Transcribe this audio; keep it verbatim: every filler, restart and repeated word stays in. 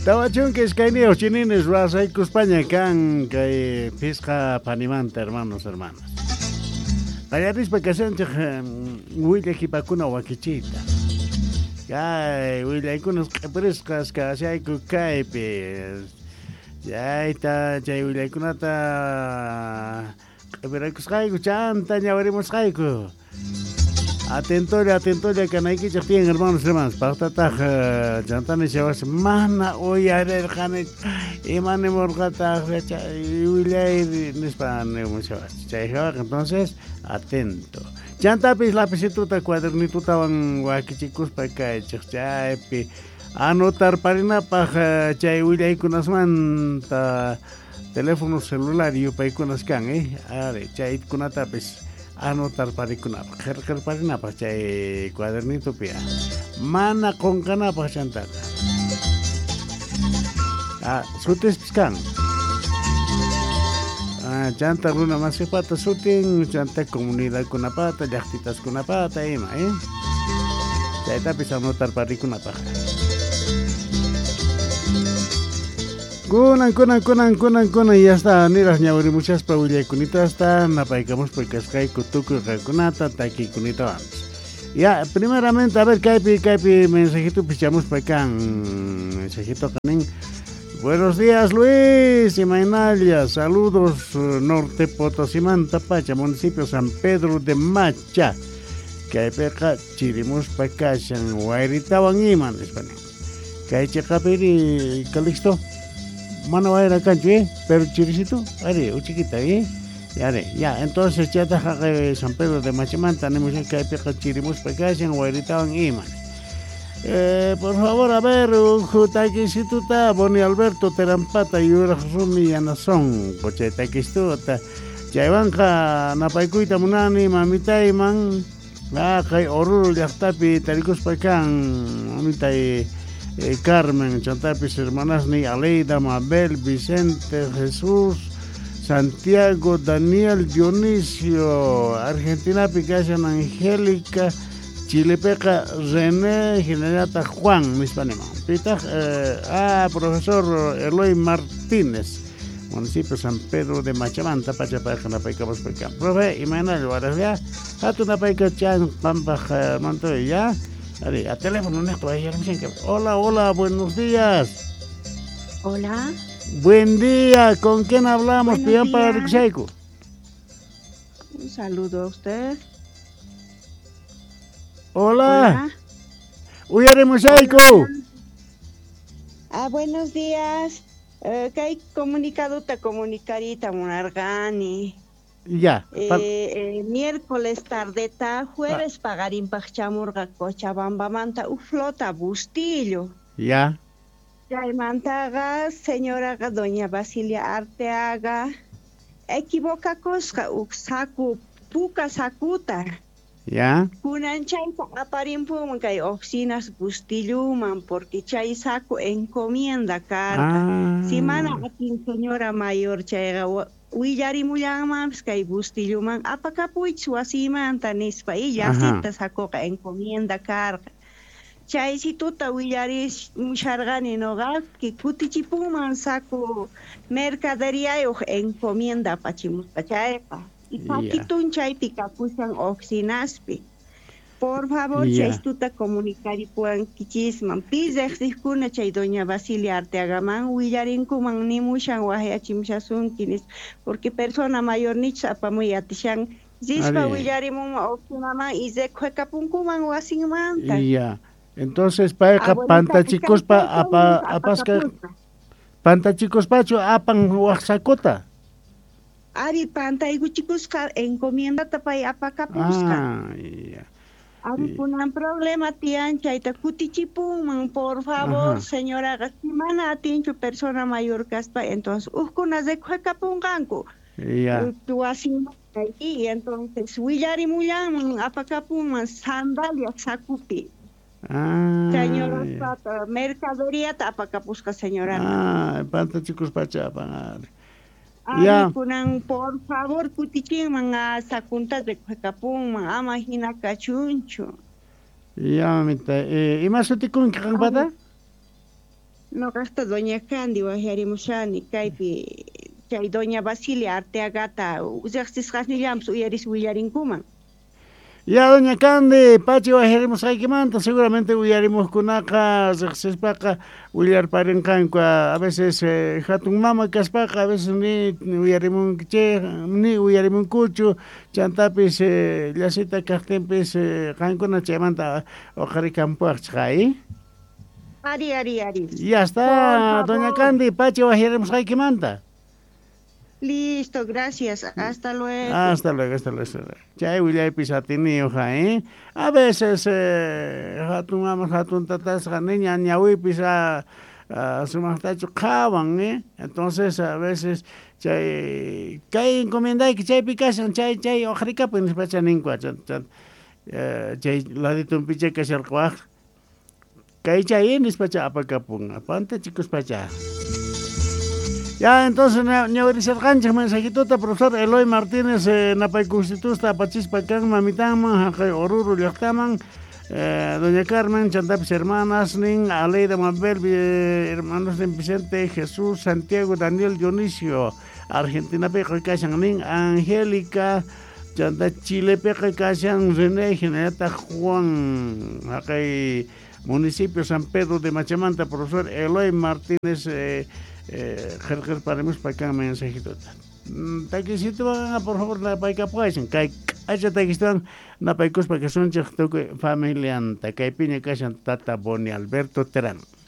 Tawachun que es caineo chinines rasaiku España can que pisca panimanta hermanos hermanas. Ayaris pakasanche huile kipakuna wakichita. Ya huile kunos prescas ka saiku kaipe. Ya está ya huile kunata pero kaiku chanta ya veremos kaiku. Atentole, atentole, que no hay que echar hermanos, hermanos. Para esta chantane se va a semana hoy a ver, jane, y mane morgata, y wilay, nispan, entonces, atento. Chanta pis la pisituta cuadernituta van guaquichicus para que echar, anotar parina para chay wilay kunasman teléfono celular y para kunaskan, eh, are, chay kunatapis. Anotar para ikunapa, ker para napa chay cuadernito pia, mana con canapa chantar. Ah, sutes piscan. Ah, chanta runa más que pata sutin, chanta comunidad con una pata, yachtitas con una pata, ema, eh. Chay tapis anotar para ikunapa. Kunan, kunan, kunan, kunan, kunan, ya está, niras ñawari muchas paulia kunita está, napaicamos por cascay kutuku kunata, taki kunita antes. Ya, primeramente, a ver, Caipi, Caipi, mensajito pichamos para acá, mensajito canen. Buenos días, Luis y Mainalia, saludos, Norte Potosí, Mantapacha, municipio San Pedro de Macha. Caipi, chirimos para acá, San Guairitawan Iman, español. Caipi, Capiri, Calixto. Mano va a ir a cancho, ¿eh? Pero chirisito, are, un chiquita, ¿eh? Ya, ya, entonces ya está San Pedro de Machimán, tenemos que hay peca chirimos pecados en Guairitaban y man. Eh, por favor, a ver, Jutaquisito está, Boni Alberto, Terampata, y Urasumi, Yanazón, Coche Taquistuta, Chaibanca, Napaicuita, Munani, Mamita y Man, ah, Kai Orul, Yachtapi, Taricus Pecán, Mamita y. Eh, Carmen, Chantapis, hermanas ni Aleida, Mabel, Vicente, Jesús, Santiago, Daniel, Dionisio, Argentina, Picassian, Angélica, Chilepeca, René, Generata Juan, mis panema. Pita, eh, ah, profesor Eloy Martínez, municipio San Pedro de Machamanta, Pachapaca, Napaica, Bospeca. Profe, Imanol, Guardia, Hatunapaica, Chan, Pampa, Montoya. A teléfono, Néstor, hola, hola, buenos días. Hola. Buen día, ¿con quién hablamos? Pidan para Rixaico. Un saludo a usted. Hola. Uyare Mosaico. Ah, buenos días. Eh, que hay comunicado, te comunicarita, Monargani. Ya. Eh, eh, miércoles tardeta, jueves ah. Pagarín Pachamurga, Cochabamba, Manta, Uflota, Bustillo. Ya. Ya, Mantaga, señora doña Basilia Arteaga, equivoca cosca, Uxacu, Puca Sacuta. Ya. Kunan chay aparimpum kay oficinas Bustillo, man, porque chay saco encomienda carta. Ah. Si mana aquí señora mayor chayga. Uyari muyang kay Bustillo man apakapuy suasiman tanis pa iya sita sako ka encomienda carga. Chay si tuta uyari mushargani noga ki kutichipuman sako mercadería yo encomienda pachimus pachaypa. Y pakitun chay pikapusan oxinaspi. Por favor, yeah. Chay tuta comunicar y puedan kichisman. Pizek kuna chay doña Basilia Arteaga man, willarin kuman ni mushan wahe achimshasun kinis, porque persona mayor ni chapa muy atishan. Zispa willarimum oxinaman y ze kuekapun kuman wasin manta. Ya. Entonces, para panta chicos pa apa apasca. Panta chicos pacho apan waxakota. Ari panta igu chicos ka encomienda tapay apakapuska. Ah, ya. Hay un problema, tian, chaita kutichipum, por favor, ajá. Señora Gasimana, tincho persona mayor caspa, entonces, uskunas de cuecapunganco. Ya. Tú así, y entonces, Willari Mulan, apacapum, sandalia, sacupi. Ah. Señora, yeah. Mercadería, apacapusca, señora. Ah, panta chicos pachapan. Ya. Por favor, kutiching mga sakuntas de Cuecapung, mga amahina kachuncho. Ya, mamita. Eh, ¿y más uti con qué pata? No gasta doña Candy waharimushani kaypi chay doña Basilia Arteagata uyaxtisqasni llams uyaris uyarinkuman. Ya doña Candy, pachi wajirimos haykimanta, seguramente uyarimos kunaka, zexispaqa, uyar parinkanka, a veces eh, hatun mama kaspaqa, a veces ni uyarimun che, ni uyarimun kuchu, chantapis eh, llasita kaqtempis eh, qankuna chaymanta oqarikampuaq chay. Ari, ari, ari. Ya está, doña Candy, pachi wajirimos haykimanta. Listo, gracias. Hasta luego. Hasta luego, hasta luego. Chay William Pisatini, oja, ¿eh? A veces, eh, hatun amas, hatun tatas, niña, ñahui pisa, su mastacho, kawan, ¿eh? Entonces, a veces, chay, chay encomienda que chay picasan, chay, chay, ojarica, pues, pacha ninkwa, chan, chan, chay, ladito un piche que se alcoaj. Chay, chay, nispacha, apacapun, apante, chicos, pacha. Ya, entonces, ñauriset ganchak mensajituta, profesor Eloy Martínez, eh, napay constitusta, pachispa kan, mamitama, jaqay oruru llaqtaman, eh, doña Carmen, chantapis hermanas, nin, Aleida Mabel, eh, hermanos de Vicente, Jesús, Santiago, Daniel, Dionisio, Argentina, peco, casan, nin, Angélica, chanta Chile, peco, casan, René, Generata, Juan, jaqay municipio San Pedro de Machamanta, profesor Eloy Martínez, eh, eh, Jerjer paremos para acá mensajito. Taquisito van por favor la paika pueden kai acha taquistan na paikos para que son chakto familia anta kai piña kasan tata Boni Alberto Terán.